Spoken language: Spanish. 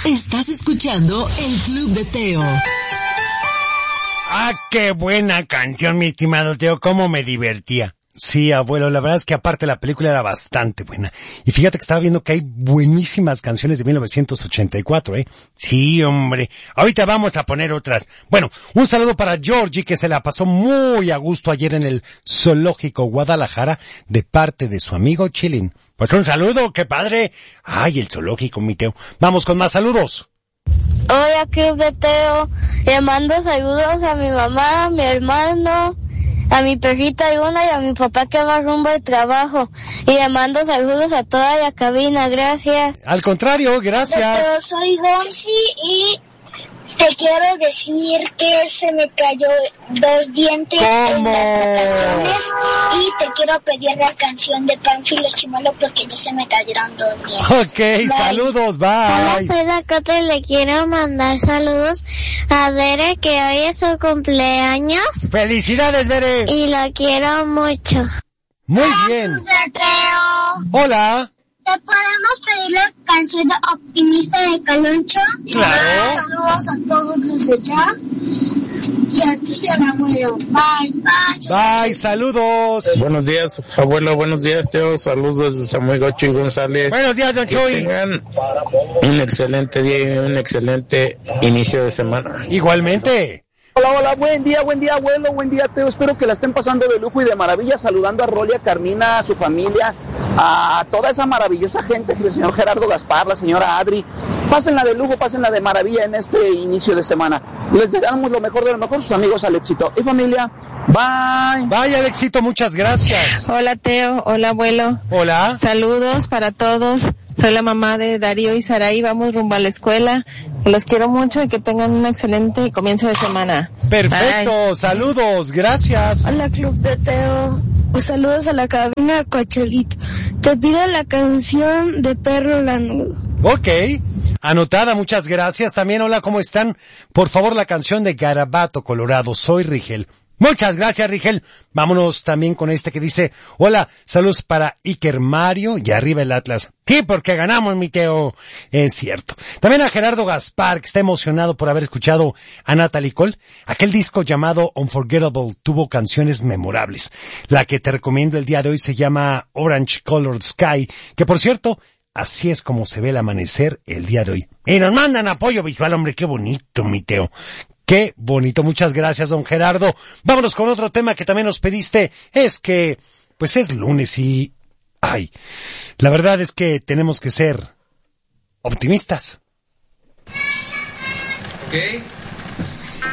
Estás escuchando el Club de Teo. Ah, qué buena canción, mi estimado Teo, cómo me divertía. Sí, abuelo, la verdad es que aparte la película era bastante buena. Y fíjate que estaba viendo que hay buenísimas canciones de 1984, ¿eh? Sí, hombre. Ahorita vamos a poner otras. Bueno, un saludo para Georgie, que se la pasó muy a gusto ayer en el Zoológico Guadalajara, de parte de su amigo Chilin. Pues un saludo, qué padre. Ay, el zoológico, mi Teo. Vamos con más saludos. Hola, Club de Teo. Le mando saludos a mi mamá, a mi hermano, a mi perrita Luna y a mi papá que va rumbo al trabajo. Y le mando saludos a toda la cabina, gracias. Al contrario, gracias. Yo soy Gonzi y te quiero decir que se me cayó 2 dientes en las vacaciones y te quiero pedir la canción de Pánfilo Chimuelo porque ya se me cayeron 2 dientes. Ok, bye. Saludos, bye. Hola, soy Dakota y le quiero mandar saludos a Bere, que hoy es su cumpleaños. ¡Felicidades, Bere! Y lo quiero mucho. Muy bien. Hola. ¿Te podemos pedir la canción de Optimista de Caloncho? Claro. Saludos a todos los de allá. Y a ti y al abuelo. Bye. Bye, saludos. Buenos días, abuelo. Buenos días, Teo. Saludos desde San Miguel Chuy González. Buenos días, don Que Chuy. tengan un excelente día y un excelente inicio de semana. Igualmente. Hola, buen día, abuelo, buen día, Teo. Espero que la estén pasando de lujo y de maravilla, saludando a Rolia, Carmina, a su familia, a toda esa maravillosa gente, el señor Gerardo Gaspar, la señora Adri. Pásenla de lujo, pásenla de maravilla en este inicio de semana. Les deseamos lo mejor de lo mejor, sus amigos al éxito. Y familia, bye. Bye, Alexito, muchas gracias. Hola, Teo. Hola, abuelo. Hola. Saludos para todos. Soy la mamá de Darío y Saraí. Vamos rumbo a la escuela. Los quiero mucho y que tengan un excelente comienzo de semana. Perfecto. Bye. Saludos. Gracias. Hola, Club de Teo. Saludos a la cabina, Cochelito. Te pido la canción de Perro Lanudo. Ok. Anotada, muchas gracias. También, hola, ¿cómo están? Por favor, la canción de Garabato Colorado. Soy Rigel. Muchas gracias, Rigel. Vámonos también con este que dice, hola, saludos para Iker Mario y arriba el Atlas. Sí, porque ganamos, mi Teo. Es cierto. También a Gerardo Gaspar, que está emocionado por haber escuchado a Natalie Cole. Aquel disco llamado Unforgettable tuvo canciones memorables. La que te recomiendo el día de hoy se llama Orange Colored Sky, que por cierto, así es como se ve el amanecer el día de hoy. Y nos mandan apoyo visual, hombre, qué bonito, mi Teo. Qué bonito, muchas gracias, don Gerardo. Vámonos con otro tema que también nos pediste. Es que, pues es lunes y... ay, la verdad es que tenemos que ser optimistas. ¿Ok?